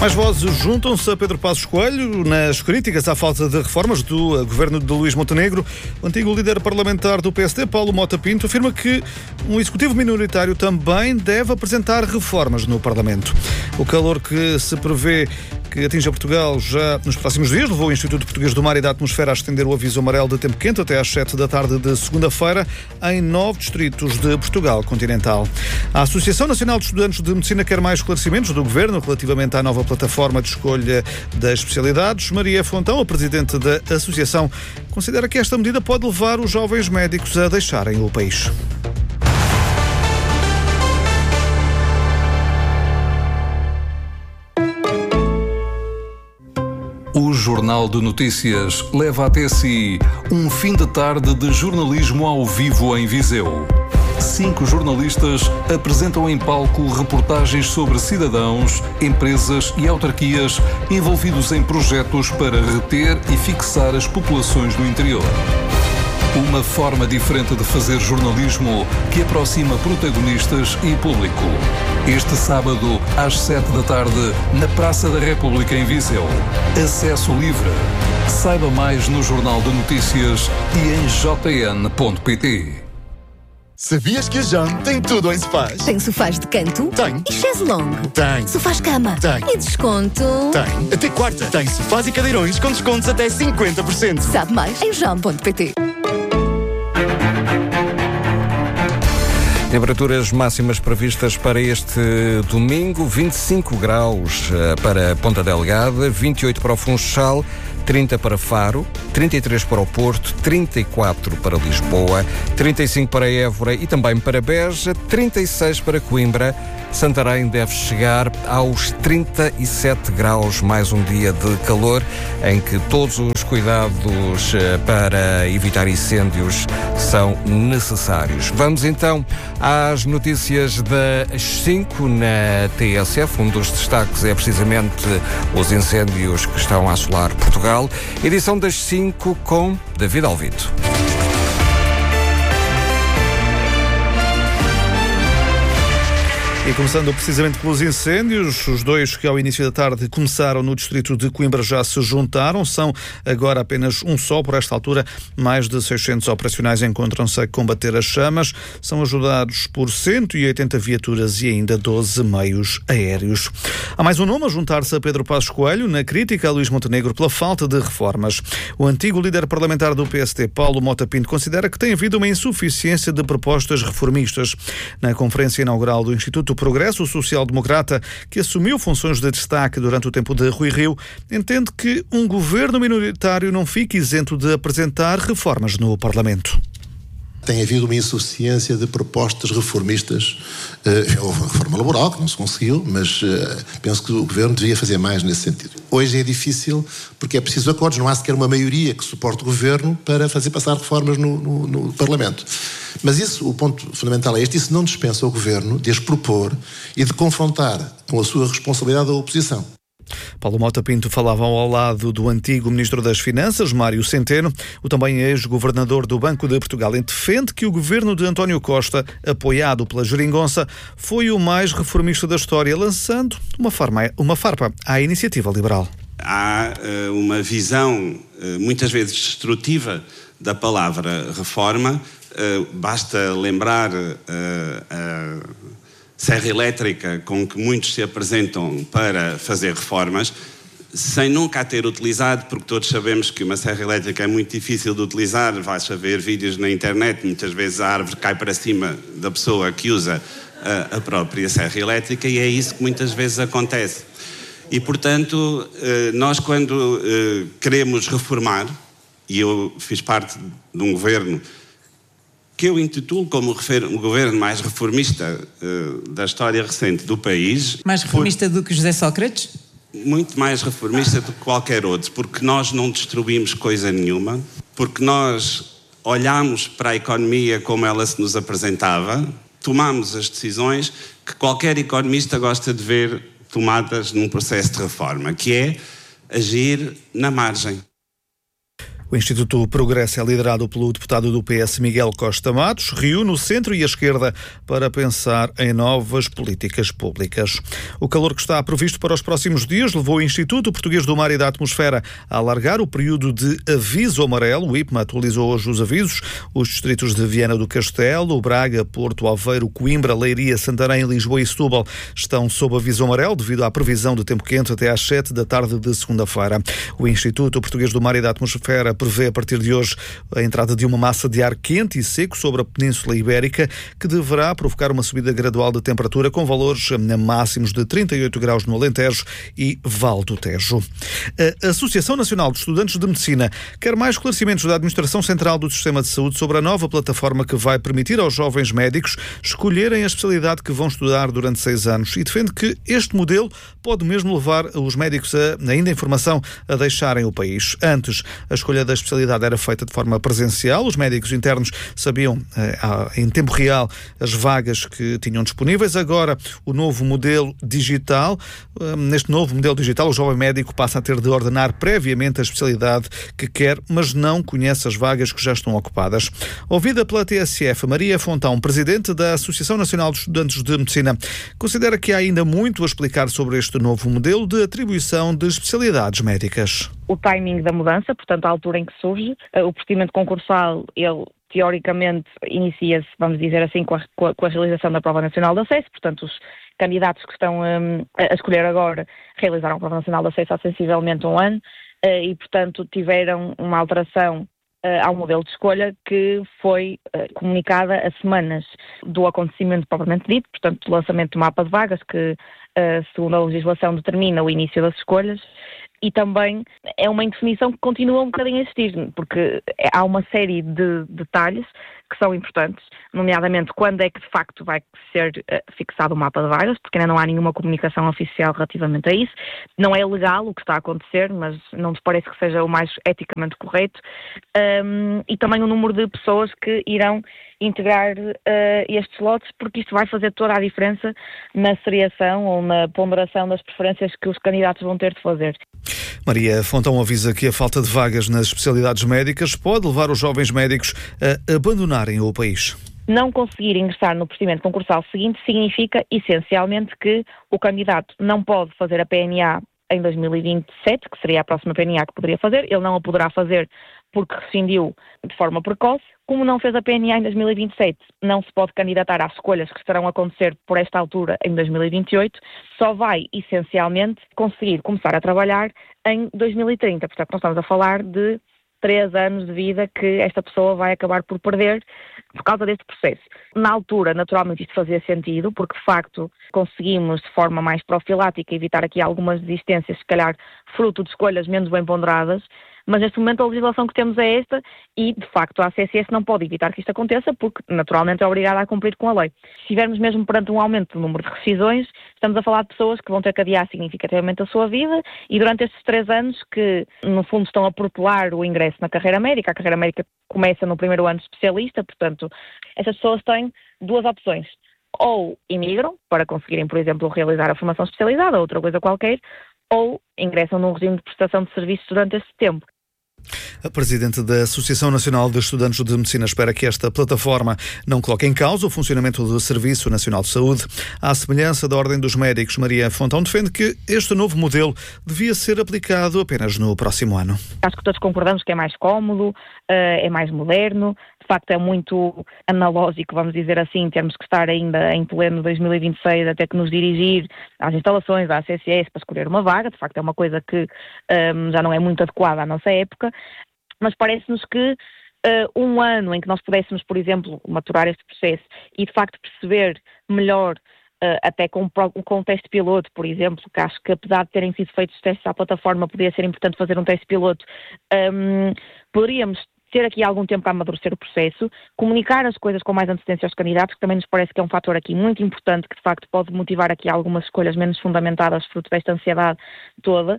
Mais vozes juntam-se a Pedro Passos Coelho nas críticas à falta de reformas do governo de Luís Montenegro. O antigo líder parlamentar do PSD, Paulo Mota Pinto, afirma que um executivo minoritário também deve apresentar reformas no Parlamento. O calor que se prevê que atinge Portugal já nos próximos dias levou o Instituto Português do Mar e da Atmosfera a estender o aviso amarelo de tempo quente até às 7 da tarde de segunda-feira em 9 distritos de Portugal continental. A Associação Nacional de Estudantes de Medicina quer mais esclarecimentos do Governo relativamente à nova plataforma de escolha das especialidades. Maria Fontão, a presidente da associação, considera que esta medida pode levar os jovens médicos a deixarem o país. O Jornal de Notícias leva até si um fim de tarde de jornalismo ao vivo em Viseu. 5 jornalistas apresentam em palco reportagens sobre cidadãos, empresas e autarquias envolvidos em projetos para reter e fixar as populações no interior. Uma forma diferente de fazer jornalismo que aproxima protagonistas e público. Este sábado, às 7 da tarde, na Praça da República em Viseu. Acesso livre. Saiba mais no Jornal de Notícias e em jn.pt. Sabias que a JAM tem tudo em sofás? Tem sofás de canto? Tem. E chaise longue? Tem. Sofás cama? Tem. E desconto? Tem. Até quarta. Tem sofás e cadeirões com descontos até 50%. Sabe mais em jam.pt. Temperaturas máximas previstas para este domingo: 25 graus para Ponta Delgada, 28 para o Funchal, 30 para Faro, 33 para o Porto, 34 para Lisboa, 35 para Évora e também para Beja, 36 para Coimbra. Santarém deve chegar aos 37 graus, mais um dia de calor em que todos os cuidados para evitar incêndios são necessários. Vamos então às notícias das 5 na TSF. Um dos destaques é precisamente os incêndios que estão a assolar Portugal. Edição das 5 com David Alvito. E começando precisamente pelos incêndios, os 2 que ao início da tarde começaram no distrito de Coimbra já se juntaram. São agora apenas um só. Por esta altura, mais de 600 operacionais encontram-se a combater as chamas. São ajudados por 180 viaturas e ainda 12 meios aéreos. Há mais um nome a juntar-se a Pedro Passos Coelho na crítica a Luís Montenegro pela falta de reformas. O antigo líder parlamentar do PSD, Paulo Mota Pinto, considera que tem havido uma insuficiência de propostas reformistas. Na conferência inaugural do Instituto Progresso Social-Democrata, que assumiu funções de destaque durante o tempo de Rui Rio, entende que um governo minoritário não fica isento de apresentar reformas no Parlamento. Tem havido uma insuficiência de propostas reformistas. Houve uma reforma laboral que não se conseguiu, mas penso que o Governo devia fazer mais nesse sentido. Hoje é difícil porque é preciso acordos, não há sequer uma maioria que suporte o Governo para fazer passar reformas no Parlamento. Mas isso, o ponto fundamental é este: isso não dispensa o Governo de as propor e de confrontar com a sua responsabilidade a oposição. Paulo Mota Pinto falava ao lado do antigo Ministro das Finanças, Mário Centeno, o também ex-governador do Banco de Portugal, e defende que o governo de António Costa, apoiado pela Geringonça, foi o mais reformista da história, lançando uma farpa à iniciativa liberal. Há uma visão muitas vezes destrutiva da palavra reforma. Basta lembrar a serra elétrica com que muitos se apresentam para fazer reformas, sem nunca a ter utilizado, porque todos sabemos que uma serra elétrica é muito difícil de utilizar. Vais-a ver vídeos na internet, muitas vezes a árvore cai para cima da pessoa que usa a própria serra elétrica, e é isso que muitas vezes acontece. E, portanto, nós quando queremos reformar, e eu fiz parte de um governo que eu intitulo como o governo mais reformista da história recente do país. Mais reformista do que José Sócrates? Muito mais reformista do que qualquer outro, porque nós não destruímos coisa nenhuma, porque nós olhámos para a economia como ela se nos apresentava, tomámos as decisões que qualquer economista gosta de ver tomadas num processo de reforma, que é agir na margem. O O Instituto Progresso é liderado pelo deputado do PS Miguel Costa Matos, reúne o centro e a esquerda para pensar em novas políticas públicas. O calor que está previsto para os próximos dias levou o Instituto Português do Mar e da Atmosfera a alargar o período de aviso amarelo. O IPMA atualizou hoje os avisos. Os distritos de Viana do Castelo, Braga, Porto, Aveiro, Coimbra, Leiria, Santarém, Lisboa e Setúbal estão sob aviso amarelo devido à previsão de tempo quente até às 7 da tarde de segunda-feira. O Instituto Português do Mar e da Atmosfera prevê a partir de hoje a entrada de uma massa de ar quente e seco sobre a Península Ibérica que deverá provocar uma subida gradual de temperatura com valores máximos de 38 graus no Alentejo e Val do Tejo. A Associação Nacional de Estudantes de Medicina quer mais esclarecimentos da Administração Central do Sistema de Saúde sobre a nova plataforma que vai permitir aos jovens médicos escolherem a especialidade que vão estudar durante 6 anos e defende que este modelo pode mesmo levar os médicos ainda em formação a deixarem o país. Antes, a escolha da especialidade era feita de forma presencial. Os médicos internos sabiam em tempo real as vagas que tinham disponíveis. Agora, o novo modelo digital. Neste novo modelo digital, o jovem médico passa a ter de ordenar previamente a especialidade que quer, mas não conhece as vagas que já estão ocupadas. Ouvida pela TSF, Maria Fontão, presidente da Associação Nacional de Estudantes de Medicina, considera que há ainda muito a explicar sobre este novo modelo de atribuição de especialidades médicas. O timing da mudança, portanto, a altura em que surge, o procedimento concursal, ele teoricamente inicia-se, vamos dizer assim, com a realização da Prova Nacional de Acesso, portanto, os candidatos que estão a escolher agora realizaram a Prova Nacional de Acesso há sensivelmente um ano e, portanto, tiveram uma alteração ao modelo de escolha que foi comunicada a semanas do acontecimento propriamente dito, portanto, do lançamento do mapa de vagas que, segundo a legislação, determina o início das escolhas. E também é uma indefinição que continua um bocadinho a existir, porque há uma série de detalhes que são importantes, nomeadamente quando é que de facto vai ser fixado o mapa de vagas, porque ainda não há nenhuma comunicação oficial relativamente a isso. Não é legal o que está a acontecer, mas não nos parece que seja o mais eticamente correto. E também o número de pessoas que irão integrar estes lotes, porque isto vai fazer toda a diferença na seriação ou na ponderação das preferências que os candidatos vão ter de fazer. Maria Fontão avisa que a falta de vagas nas especialidades médicas pode levar os jovens médicos a abandonarem o país. Não conseguir ingressar no procedimento concursal seguinte significa, essencialmente, que o candidato não pode fazer a PNA em 2027, que seria a próxima PNA que poderia fazer. Ele não a poderá fazer porque rescindiu de forma precoce. Como não fez a PNA em 2027, não se pode candidatar às escolhas que estarão a acontecer por esta altura em 2028, só vai, essencialmente, conseguir começar a trabalhar em 2030. Portanto, nós estamos a falar de 3 anos de vida que esta pessoa vai acabar por perder por causa deste processo. Na altura, naturalmente, isto fazia sentido, porque, de facto, conseguimos, de forma mais profilática, evitar aqui algumas desistências, se calhar, fruto de escolhas menos bem ponderadas, mas neste momento a legislação que temos é esta e, de facto, a ACSS não pode evitar que isto aconteça porque, naturalmente, é obrigada a cumprir com a lei. Se estivermos mesmo perante um aumento do número de rescisões, estamos a falar de pessoas que vão ter que adiar significativamente a sua vida e durante estes 3 anos que, no fundo, estão a protelar o ingresso na carreira médica. A carreira médica começa no primeiro ano de especialista, portanto, essas pessoas têm 2 opções. Ou imigram para conseguirem, por exemplo, realizar a formação especializada ou outra coisa qualquer, ou ingressam num regime de prestação de serviços durante este tempo. A presidente da Associação Nacional de Estudantes de Medicina espera que esta plataforma não coloque em causa o funcionamento do Serviço Nacional de Saúde. À semelhança da Ordem dos Médicos, Maria Fontão defende que este novo modelo devia ser aplicado apenas no próximo ano. Acho que todos concordamos que é mais cómodo, é mais moderno, de facto é muito analógico, vamos dizer assim, termos que estar ainda em pleno 2026 até que nos dirigir às instalações da ACSS para escolher uma vaga. De facto é uma coisa que já não é muito adequada à nossa época, mas parece-nos que um ano em que nós pudéssemos, por exemplo, maturar este processo e de facto perceber melhor, até com um teste piloto, por exemplo, que acho que apesar de terem sido feitos testes à plataforma, poderia ser importante fazer um teste piloto, poderíamos ter aqui algum tempo para amadurecer o processo, comunicar as coisas com mais antecedência aos candidatos, que também nos parece que é um fator aqui muito importante, que de facto pode motivar aqui algumas escolhas menos fundamentadas fruto desta ansiedade toda,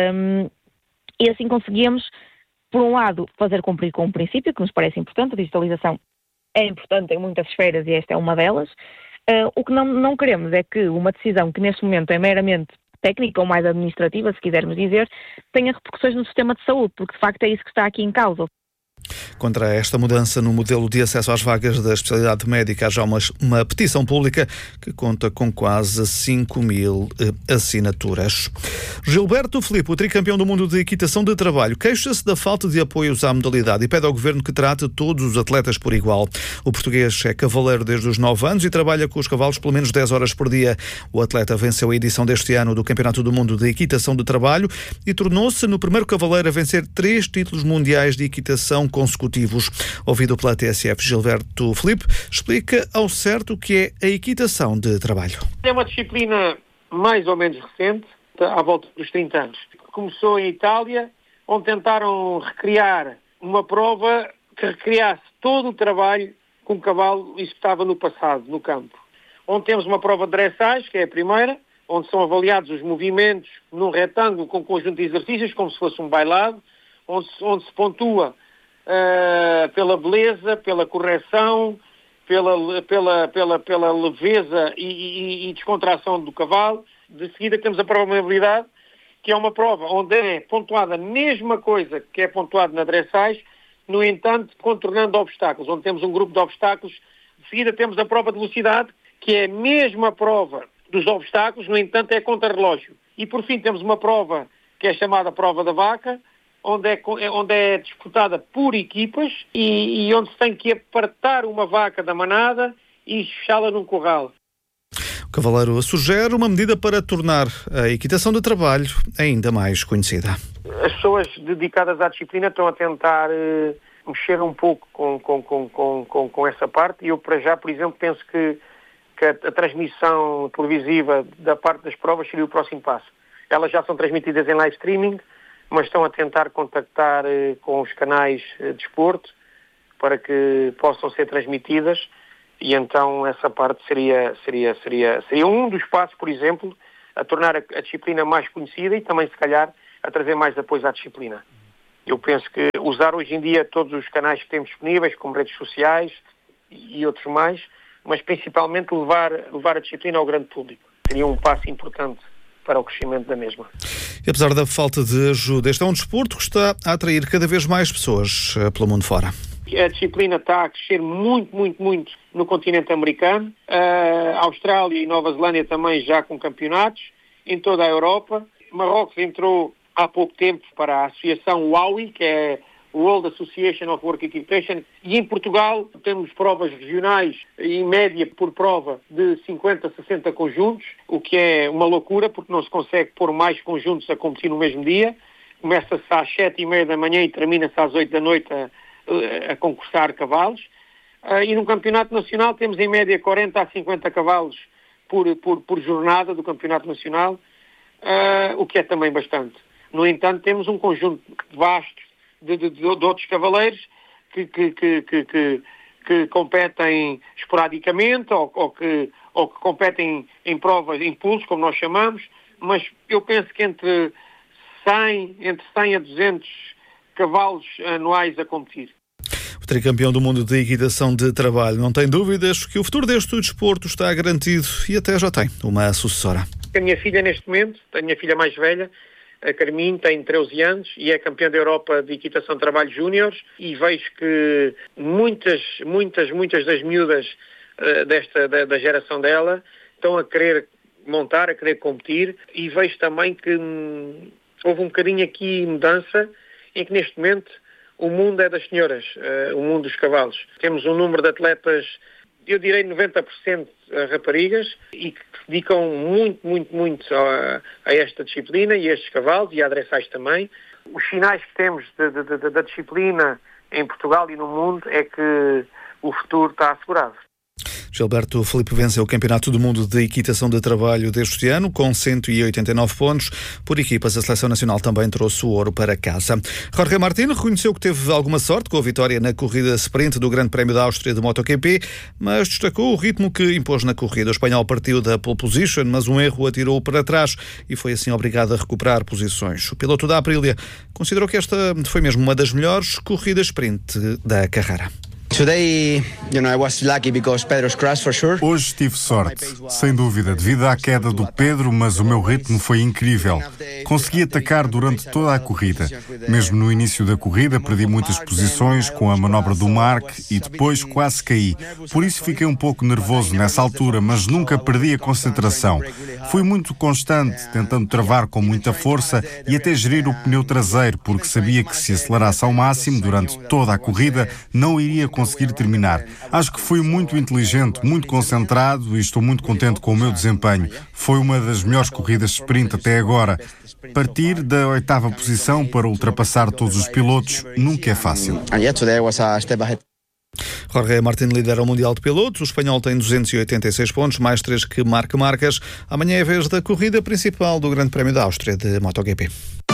e assim conseguimos, por um lado, fazer cumprir com um princípio que nos parece importante. A digitalização é importante em muitas esferas e esta é uma delas. O que não queremos é que uma decisão que neste momento é meramente técnica ou mais administrativa, se quisermos dizer, tenha repercussões no sistema de saúde, porque de facto é isso que está aqui em causa. Contra esta mudança no modelo de acesso às vagas da especialidade médica, há já uma petição pública que conta com quase 5.000 assinaturas. Gilberto Filipe, o tricampeão do mundo de equitação de trabalho, queixa-se da falta de apoios à modalidade e pede ao governo que trate todos os atletas por igual. O português é cavaleiro desde os 9 anos e trabalha com os cavalos pelo menos 10 horas por dia. O atleta venceu a edição deste ano do Campeonato do Mundo de Equitação de Trabalho e tornou-se no primeiro cavaleiro a vencer 3 títulos mundiais de equitação consecutivos. Ouvido pela TSF, Gilberto Filipe explica ao certo o que é a equitação de trabalho. É uma disciplina mais ou menos recente, à volta dos 30 anos. Começou em Itália, onde tentaram recriar uma prova que recriasse todo o trabalho que um cavalo executava no passado, no campo. Onde temos uma prova de dressage, que é a primeira, onde são avaliados os movimentos num retângulo com um conjunto de exercícios, como se fosse um bailado, onde se pontua pela beleza, pela correção, pela leveza e descontração do cavalo. De seguida temos a prova de mobilidade, que é uma prova onde é pontuada a mesma coisa que é pontuada na dressage, no entanto, contornando obstáculos, onde temos um grupo de obstáculos. De seguida temos a prova de velocidade, que é a mesma prova dos obstáculos, no entanto, é contra-relógio. E, por fim, temos uma prova que é chamada prova da vaca, onde é disputada por equipas e onde se tem que apartar uma vaca da manada e fechá-la num corral. O cavaleiro sugere uma medida para tornar a equitação de trabalho ainda mais conhecida. As pessoas dedicadas à disciplina estão a tentar mexer um pouco com essa parte e eu, para já, por exemplo, penso que a transmissão televisiva da parte das provas seria o próximo passo. Elas já são transmitidas em live streaming, mas estão a tentar contactar com os canais de desporto para que possam ser transmitidas e então essa parte seria um dos passos, por exemplo, a tornar a disciplina mais conhecida e também, se calhar, a trazer mais apoio à disciplina. Eu penso que usar hoje em dia todos os canais que temos disponíveis, como redes sociais e outros mais, mas principalmente levar a disciplina ao grande público. Seria um passo importante para o crescimento da mesma. E apesar da falta de ajuda, este é um desporto que está a atrair cada vez mais pessoas pelo mundo fora. A disciplina está a crescer muito no continente americano. A Austrália e Nova Zelândia também já com campeonatos. Em toda a Europa. Marrocos entrou há pouco tempo para a associação WAWI, que é World Association of Work Equitation, e em Portugal temos provas regionais, em média por prova, de 50 a 60 conjuntos, o que é uma loucura, porque não se consegue pôr mais conjuntos a competir no mesmo dia. Começa-se às 7h30 da manhã e termina-se às 8 da noite a concursar cavalos. E no campeonato nacional temos em média 40 a 50 cavalos por jornada do campeonato nacional, o que é também bastante. No entanto, temos um conjunto vasto de outros cavaleiros que competem esporadicamente ou que competem em provas, em pulsos, como nós chamamos, mas eu penso que entre 100 a 200 cavalos anuais a competir. O tricampeão do mundo de equitação de trabalho não tem dúvidas que o futuro deste desporto está garantido e até já tem uma sucessora. A minha filha, neste momento, a minha filha mais velha, a Carminho, tem 13 anos e é campeã da Europa de equitação de trabalho júniores e vejo que muitas das miúdas da geração dela estão a querer montar, a querer competir e vejo também que houve um bocadinho aqui mudança em que neste momento o mundo é das senhoras, o mundo dos cavalos. Temos um número de atletas, eu direi 90% raparigas e que se dedicam muito a esta disciplina e a estes cavalos e a dressage também. Os sinais que temos da disciplina em Portugal e no mundo é que o futuro está assegurado. Gilberto Filipe venceu o Campeonato do Mundo de Equitação de Trabalho deste ano, com 189 pontos por equipas. A Seleção Nacional também trouxe o ouro para casa. Jorge Martín reconheceu que teve alguma sorte com a vitória na corrida sprint do Grande Prémio da Áustria de MotoGP, mas destacou o ritmo que impôs na corrida. O espanhol partiu da pole position, mas um erro atirou-o para trás e foi assim obrigado a recuperar posições. O piloto da Aprilia considerou que esta foi mesmo uma das melhores corridas sprint da carreira. Hoje tive sorte, sem dúvida, devido à queda do Pedro, mas o meu ritmo foi incrível. Consegui atacar durante toda a corrida. Mesmo no início da corrida, perdi muitas posições com a manobra do Marc e depois quase caí. Por isso fiquei um pouco nervoso nessa altura, mas nunca perdi a concentração. Fui muito constante, tentando travar com muita força e até gerir o pneu traseiro, porque sabia que se acelerasse ao máximo durante toda a corrida, não iria conseguir terminar. Acho que fui muito inteligente, muito concentrado e estou muito contente com o meu desempenho. Foi uma das melhores corridas de sprint até agora. Partir da 8ª posição para ultrapassar todos os pilotos nunca é fácil. Jorge Martín lidera o Mundial de Pilotos. O espanhol tem 286 pontos, mais 3 que Marc Marquez. Amanhã é a vez da corrida principal do Grande Prémio da Áustria de MotoGP.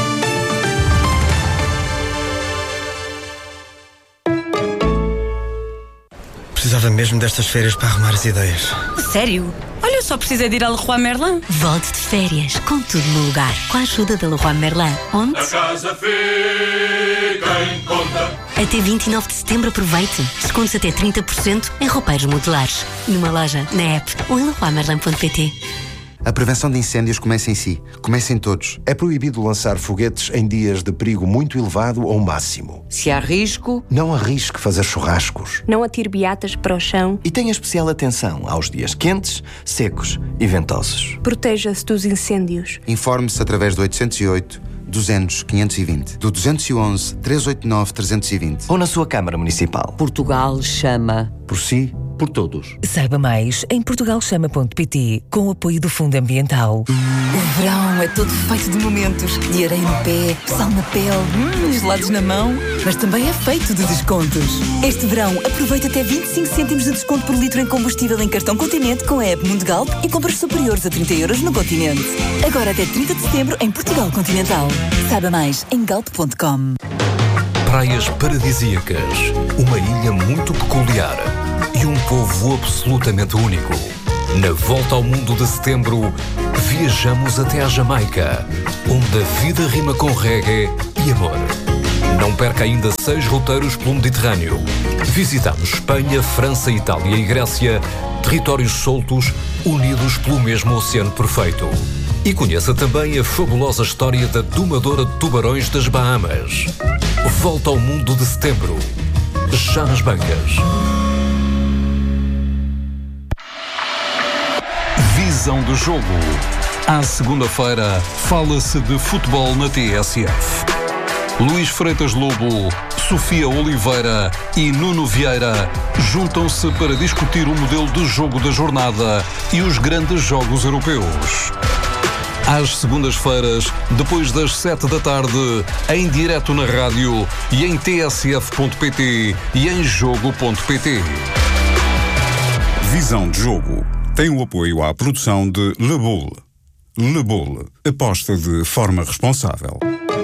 Precisava mesmo destas férias para arrumar as ideias. Sério? Olha, eu só precisei de ir a Leroy Merlin. Volte de férias, com tudo no lugar, com a ajuda da Leroy Merlin. Onde? A casa fica em conta. Até 29 de setembro aproveite. Descontos até 30% em roupeiros modulares. Numa loja, na app ou em leroymerlin.pt. A prevenção de incêndios começa em si. Começa em todos. É proibido lançar foguetes em dias de perigo muito elevado ou máximo. Se há risco, não arrisque fazer churrascos. Não atire beatas para o chão. E tenha especial atenção aos dias quentes, secos e ventosos. Proteja-se dos incêndios. Informe-se através do 808 200 520, do 211 389 320 ou na sua Câmara Municipal. Portugal chama. Por si, por todos. Saiba mais em portugalchama.pt, com o apoio do Fundo Ambiental. O verão é todo feito de momentos, de areia no pé, sal na pele, gelados na mão, mas também é feito de descontos. Este verão, aproveita até 25 cêntimos de desconto por litro em combustível em cartão Continente com a app Mundegalp e compras superiores a 30 € no Continente. Agora até 30 de setembro em Portugal Continental. Saiba mais em galp.com. Praias paradisíacas, uma ilha muito peculiar e um povo absolutamente único. Na volta ao mundo de setembro, viajamos até à Jamaica, onde a vida rima com reggae e amor. Não perca ainda 6 roteiros pelo Mediterrâneo. Visitamos Espanha, França, Itália e Grécia, territórios soltos, unidos pelo mesmo oceano perfeito. E conheça também a fabulosa história da domadora de tubarões das Bahamas. Volta ao mundo de setembro, já nas bancas. Visão do jogo. À segunda-feira, fala-se de futebol na TSF. Luís Freitas Lobo, Sofia Oliveira e Nuno Vieira juntam-se para discutir o modelo de jogo da jornada e os grandes jogos europeus. Às segundas-feiras, depois das 7 da tarde, em direto na rádio e em tsf.pt e em jogo.pt. Visão de jogo. Tem o apoio à produção de Le Boule. Le Boule. Aposta de forma responsável.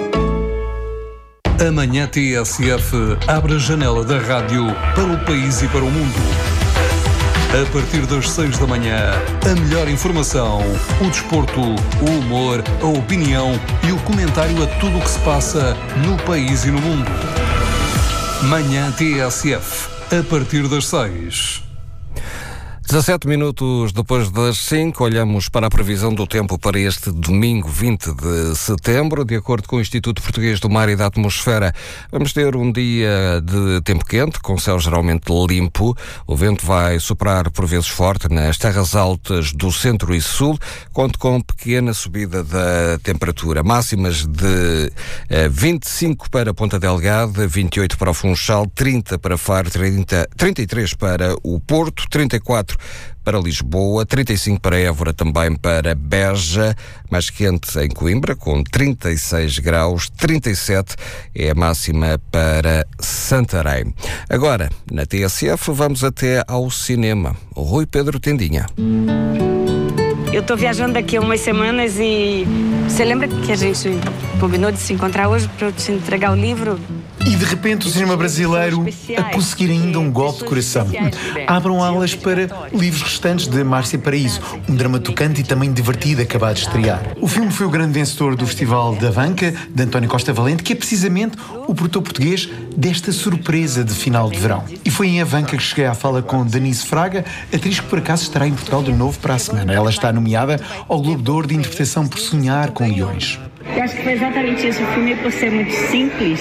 Amanhã TSF abre a janela da rádio para o país e para o mundo. A partir das 6 da manhã, a melhor informação, o desporto, o humor, a opinião e o comentário a tudo o que se passa no país e no mundo. Manhã TSF, a partir das 6. 17 minutos depois das 5, olhamos para a previsão do tempo para este domingo 20 de setembro. De acordo com o Instituto Português do Mar e da Atmosfera, vamos ter um dia de tempo quente, com céu geralmente limpo. O vento vai soprar por vezes forte nas terras altas do centro e sul, conto com pequena subida da temperatura. Máximas de 25 para Ponta Delgada, 28 para o Funchal, 30 para Faro, 33 para o Porto, 34 para Lisboa, 35 para Évora, também para Beja, mais quente em Coimbra, com 36 graus, 37 é a máxima para Santarém. Agora, na TSF, vamos até ao cinema. O Rui Pedro Tendinha. Eu estou viajando daqui a umas semanas e você lembra que a gente combinou de se encontrar hoje para eu te entregar o livro? E de repente o cinema brasileiro a conseguir ainda um golpe de coração. Abram alas para Livros Restantes, de Márcia Paraíso, um drama tocante e também divertido acabado de estrear. O filme foi o grande vencedor do Festival da Avanca, de António Costa Valente, que é precisamente o produtor português desta surpresa de final de verão. E foi em Avanca que cheguei à fala com Denise Fraga, atriz que por acaso estará em Portugal de novo para a semana. Ela está nomeada ao Globo de Ouro de interpretação por Sonhar com Leões. Eu acho que foi exatamente isso. O filme, por ser muito simples,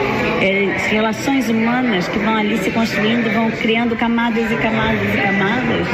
as relações humanas que vão ali se construindo, vão criando camadas e camadas e camadas.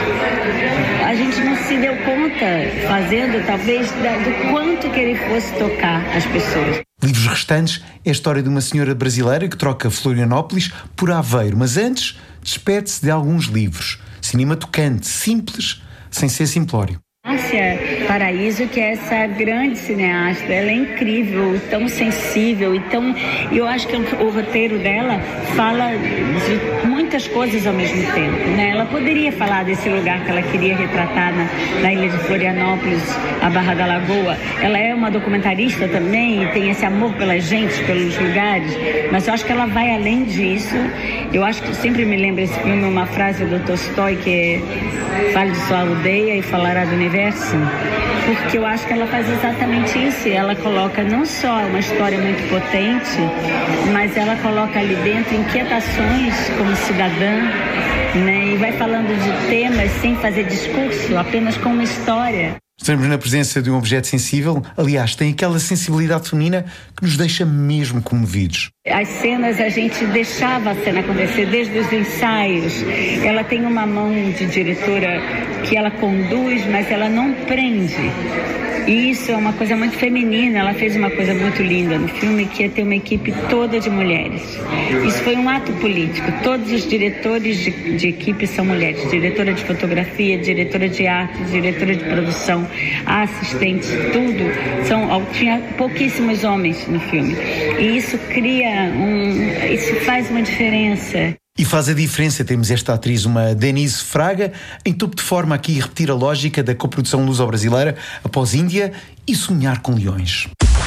A gente não se deu conta, fazendo, talvez, do quanto que ele fosse tocar as pessoas. Livros Restantes é a história de uma senhora brasileira que troca Florianópolis por Aveiro, mas antes despede-se de alguns livros. Cinema tocante, simples, sem ser simplório. Márcia Paraíso, que é essa grande cineasta, ela é incrível, tão sensível, e eu acho que o roteiro dela fala de muitas coisas ao mesmo tempo, né? Ela poderia falar desse lugar que ela queria retratar na ilha de Florianópolis, a Barra da Lagoa. Ela é uma documentarista também e tem esse amor pela gente, pelos lugares, mas eu acho que ela vai além disso. Eu acho que sempre me lembra esse filme uma frase do Tolstói, que é: fale de sua aldeia e falará do universo, porque eu acho que ela faz exatamente isso. Ela coloca não só uma história muito potente, mas ela coloca ali dentro inquietações como cidadã, né? E vai falando de temas sem fazer discurso, apenas com uma história. Estamos na presença de um objeto sensível, aliás, tem aquela sensibilidade feminina que nos deixa mesmo comovidos. As cenas, a gente deixava a cena acontecer desde os ensaios. Ela tem uma mão de diretora que ela conduz, mas ela não prende. E isso é uma coisa muito feminina. Ela fez uma coisa muito linda no filme, que é ter uma equipe toda de mulheres. Isso foi um ato político. Todos os diretores de equipe são mulheres. Diretora de fotografia, diretora de arte, diretora de produção, assistentes, tudo. Tinha pouquíssimos homens no filme. E isso isso faz uma diferença. E faz a diferença, temos esta atriz, uma Denise Fraga, em topo de forma aqui a repetir a lógica da coprodução luso-brasileira após Índia e Sonhar com Leões.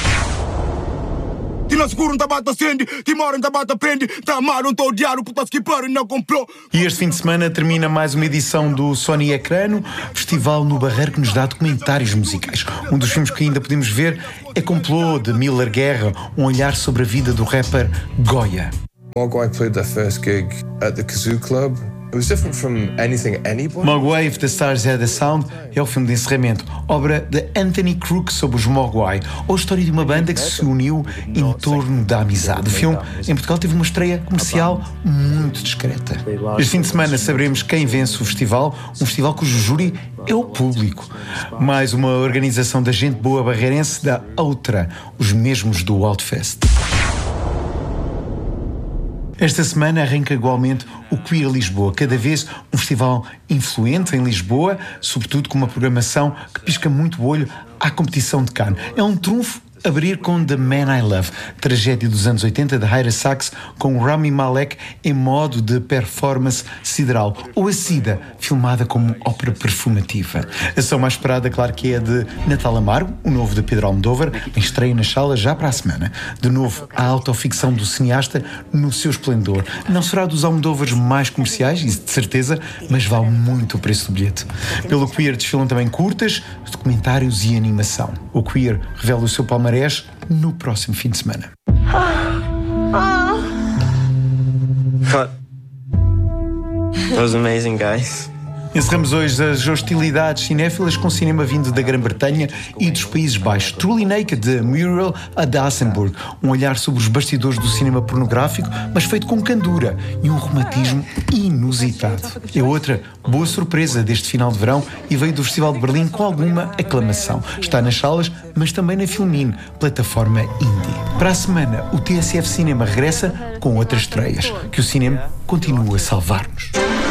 E este fim de semana termina mais uma edição do Sony Ecrano, festival no Barreiro que nos dá documentários musicais. Um dos filmes que ainda podemos ver é Complô, de Miller Guerra, um olhar sobre a vida do rapper Goya. Mogwai played their first gig at the Kazoo Club. It was different from anything anybody. Mogwai, If the Stars Had a Sound, é o filme de encerramento, obra de Anthony Crook sobre os Mogwai, ou a história de uma banda que se uniu em torno da amizade. O filme, em Portugal, teve uma estreia comercial muito discreta. Este fim de semana saberemos quem vence o festival, um festival cujo júri é o público. Mais uma organização da gente boa barreirense da Outra, os mesmos do Outfest. Esta semana arranca igualmente o Queer Lisboa, cada vez um festival influente em Lisboa, sobretudo com uma programação que pisca muito o olho à competição de Cannes. É um trunfo abrir com The Man I Love, tragédia dos anos 80 de Ira Sachs, com Rami Malek em modo de performance sideral, ou a Cida, filmada como ópera perfumativa. A ação mais esperada, claro que é a de Natal Amargo, o novo de Pedro Almodóvar, em estreia nas salas já para a semana. De novo, a autoficção do cineasta no seu esplendor. Não será dos Almodóvares mais comerciais, isso de certeza, mas vale muito o preço do bilhete. Pelo Queer desfilam também curtas, documentários e animação. O Queer revela o seu palmarés no próximo fim de semana. Cut. That was amazing, guys. Encerramos hoje as hostilidades cinéfilas com cinema vindo da Grã-Bretanha e dos Países Baixos. Truly Naked, de Muriel Adassenburg, um olhar sobre os bastidores do cinema pornográfico, mas feito com candura e um romantismo inusitado. É outra boa surpresa deste final de verão e veio do Festival de Berlim com alguma aclamação. Está nas salas, mas também na Filmin, plataforma indie. Para a semana, o TSF Cinema regressa com outras estreias. Que o cinema continue a salvar-nos.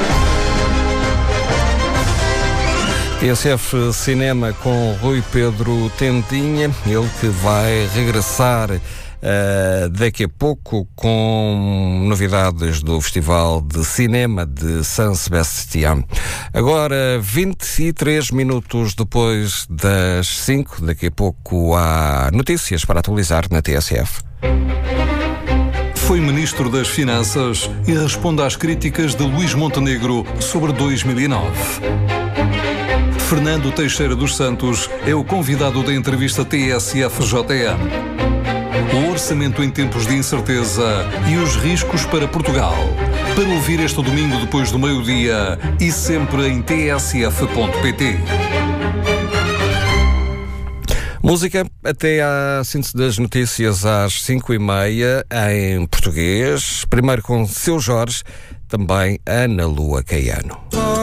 TSF Cinema com Rui Pedro Tendinha, ele que vai regressar daqui a pouco com novidades do Festival de Cinema de San Sebastián. Agora, 23 minutos depois das 5, daqui a pouco há notícias para atualizar na TSF. Foi Ministro das Finanças e responde às críticas de Luís Montenegro sobre 2009. Fernando Teixeira dos Santos é o convidado da entrevista TSF-JM. O orçamento em tempos de incerteza e os riscos para Portugal. Para ouvir este domingo depois do meio-dia e sempre em tsf.pt. Música até à síntese das notícias às 5h30 em português. Primeiro com Seu Jorge, também Ana Lua Caiano.